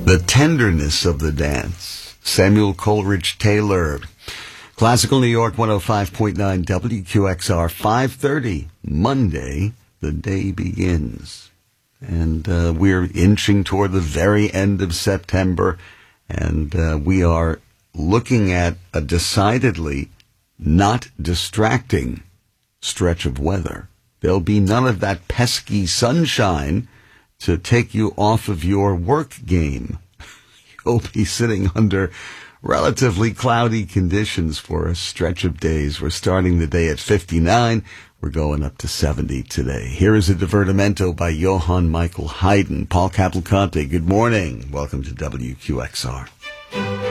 The tenderness of the dance. Samuel Coleridge Taylor. Classical New York 105.9 WQXR 5:30. Monday, the day begins. And we're inching toward the very end of September. And we are looking at a decidedly not distracting stretch of weather. There'll be none of that pesky sunshine to take you off of your work game. You'll be sitting under relatively cloudy conditions for a stretch of days. We're starting the day at 59. We're going up to 70 today. Here is a divertimento by Johann Michael Haydn. Paul Cavalcante, good morning. Welcome to WQXR.